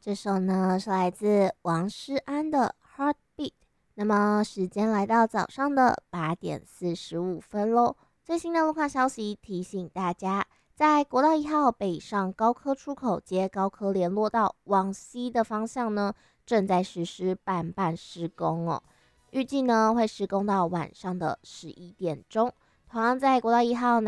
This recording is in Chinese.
这首呢是来自王诗安的《Heartbeat》。那么时间来到早上的8:45喽。最新的路况消息提醒大家，在国道1号北上高科出口接高科联络道往西的方向呢，正在实施半施工哦。预计呢会施工到晚上的11点钟。同样在国道1号